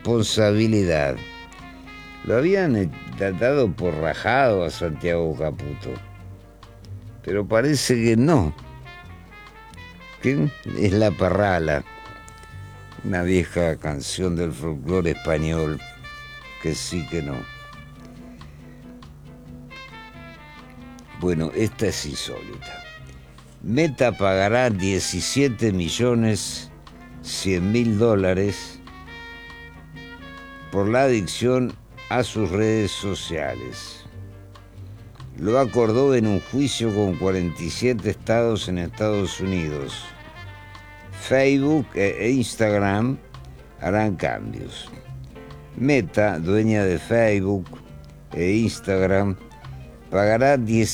responsabilidad. Lo habían dado por rajado a Santiago Caputo, pero parece que no. Que es la parrala, una vieja canción del folclore español, que sí que no. Bueno, esta es insólita. Meta pagará $17.100.000 por la adicción a sus redes sociales. Lo acordó en un juicio con 47 estados en Estados Unidos. Facebook e Instagram harán cambios. Meta, dueña de Facebook e Instagram, pagará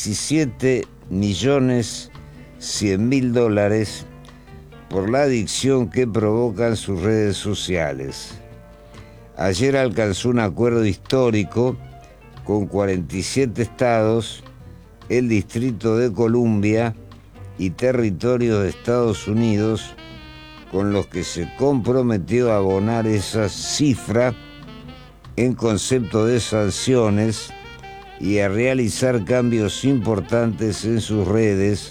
$17.100.000 por la adicción que provocan sus redes sociales. Ayer alcanzó un acuerdo histórico con 47 estados, el Distrito de Columbia y territorios de Estados Unidos, con los que se comprometió a abonar esa cifra en concepto de sanciones y a realizar cambios importantes en sus redes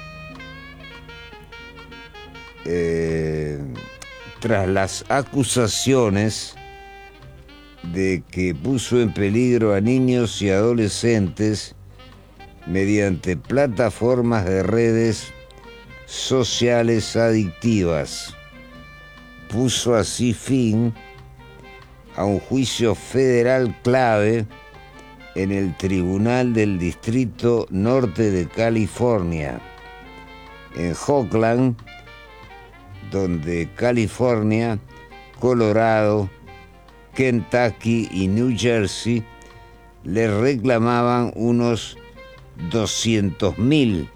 tras las acusaciones de que puso en peligro a niños y adolescentes mediante plataformas de redes sociales adictivas. Puso así fin a un juicio federal clave en el Tribunal del Distrito Norte de California, en Oakland, donde California, Colorado, Kentucky y New Jersey le reclamaban unos $200.000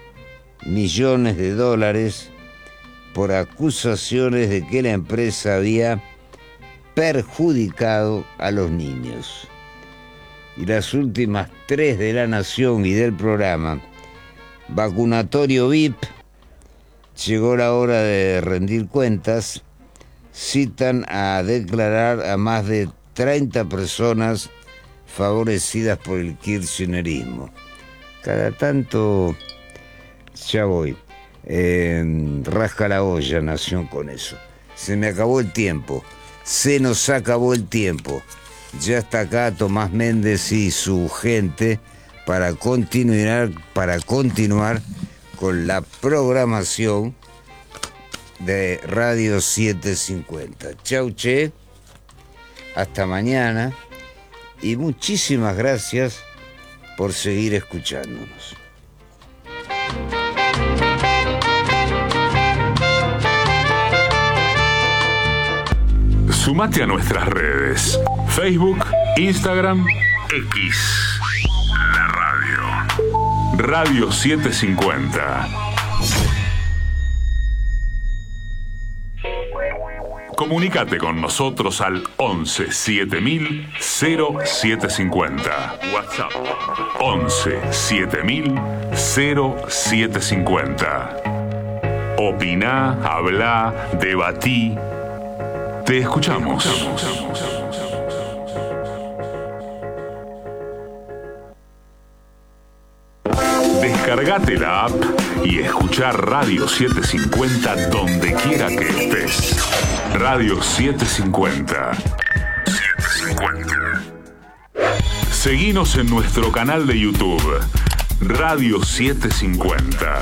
millones por acusaciones de que la empresa había perjudicado a los niños. Y las últimas 3 de La Nación y del programa Vacunatorio VIP, llegó la hora de rendir cuentas, citan a declarar a más de 30 personas favorecidas por el kirchnerismo. Cada tanto, ya voy, rasca la olla Nación con eso. Se me acabó el tiempo, se nos acabó el tiempo. Ya está acá Tomás Méndez y su gente para continuar con la programación de Radio 750. Chau, che. Hasta mañana. Y muchísimas gracias por seguir escuchándonos. Sumate a nuestras redes: Facebook, Instagram, X. La radio. Radio 750. Comunícate con nosotros al 11 7000 0750. WhatsApp 11 7000 0750. Opina, habla, debatí. Te escuchamos. Descargate la app y escuchar Radio 750 donde quiera que estés. Radio 750. Seguinos en nuestro canal de YouTube, Radio 750.